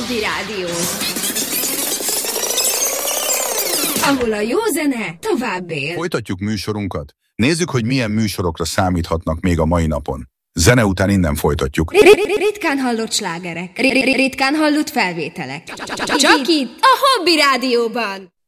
Hobby Rádió, ahol a jó zene tovább él. Folytatjuk műsorunkat. Nézzük, hogy milyen műsorokra számíthatnak még a mai napon. Zene után innen folytatjuk. Ritkán hallott slágerek, ritkán hallott felvételek. Csak itt, a Hobby Rádióban.